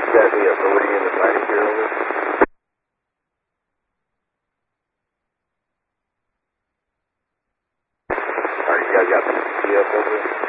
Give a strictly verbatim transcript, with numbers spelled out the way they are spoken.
got the authority in the fighting here, over? Alright, you guys got the P F over?